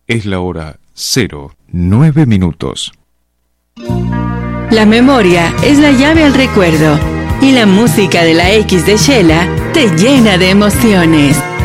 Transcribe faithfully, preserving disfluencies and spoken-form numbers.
Es la hora cero nueve minutos. La memoria es la llave al recuerdo y la música de la X de Shela te llena de emociones.